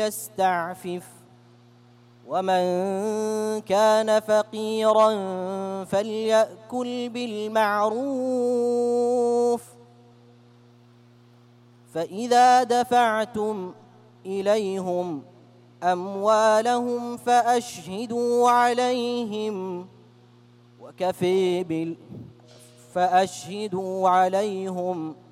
يستعفف ومن كان فقيرا فليأكل بالمعروف فإذا دفعتم إليهم أموالهم فأشهدوا عليهم فأشهدوا عليهم